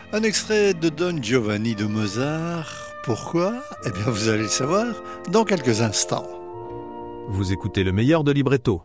Un extrait de Don Giovanni de Mozart. Pourquoi? Eh bien, vous allez le savoir dans quelques instants. Vous écoutez le meilleur de Libretto.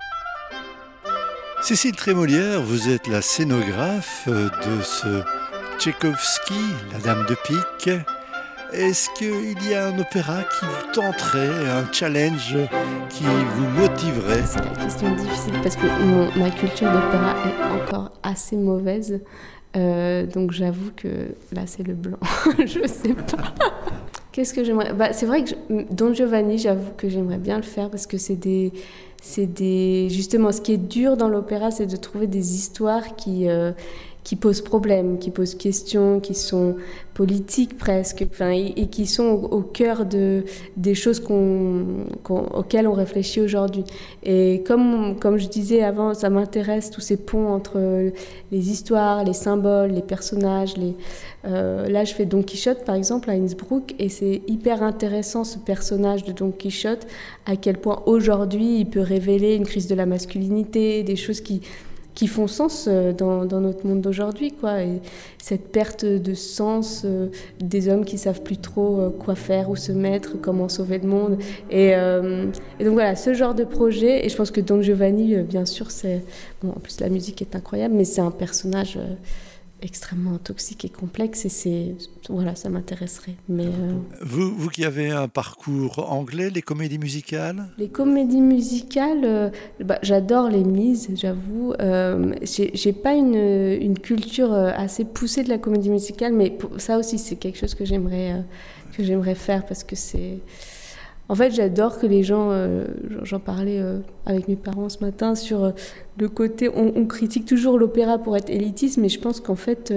Cécile Trémolière, vous êtes la scénographe de ce Tchaïkovski, La Dame de Pique. Est-ce qu'il y a un opéra qui vous tenterait, un challenge qui vous motiverait? C'est la question difficile parce que ma culture d'opéra est encore assez mauvaise. Donc j'avoue que là c'est le blanc. Je sais pas. Qu'est-ce que j'aimerais? C'est vrai que Don Giovanni, j'avoue que j'aimerais bien le faire parce que c'est des justement, ce qui est dur dans l'opéra, c'est de trouver des histoires qui posent problème, qui posent question, qui sont politiques presque, et qui sont au cœur des choses auxquelles on réfléchit aujourd'hui. Et comme je disais avant, ça m'intéresse tous ces ponts entre les histoires, les symboles, les personnages. Là, je fais Don Quichotte, par exemple, à Innsbruck, et c'est hyper intéressant, ce personnage de Don Quichotte, à quel point aujourd'hui, il peut révéler une crise de la masculinité, des choses qui font sens dans notre monde d'aujourd'hui, quoi. Et cette perte de sens des hommes qui savent plus trop quoi faire, où se mettre, comment sauver le monde. Et donc voilà, ce genre de projet. Et je pense que Don Giovanni, bien sûr, en plus la musique est incroyable, mais c'est un personnage extrêmement toxique et complexe. Et voilà, ça m'intéresserait. Mais Vous qui avez un parcours anglais, les comédies musicales? Les comédies musicales, j'adore les mises, j'avoue. J'ai pas une culture assez poussée de la comédie musicale, mais ça aussi, c'est quelque chose que j'aimerais faire parce que c'est... En fait, j'adore que les gens... j'en parlais avec mes parents ce matin sur le côté... On critique toujours l'opéra pour être élitiste, mais je pense qu'en fait...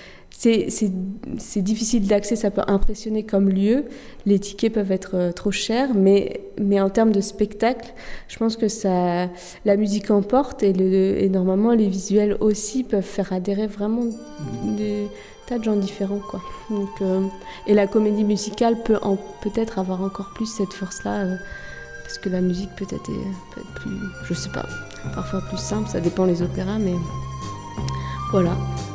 C'est difficile d'accès, ça peut impressionner comme lieu. Les tickets peuvent être trop chers, mais en termes de spectacle, je pense que la musique emporte et normalement les visuels aussi peuvent faire adhérer vraiment des tas de gens différents, quoi. Donc, et la comédie musicale peut peut-être avoir encore plus cette force-là, parce que la musique peut être plus, je sais pas, parfois plus simple, ça dépend les opéras, mais voilà.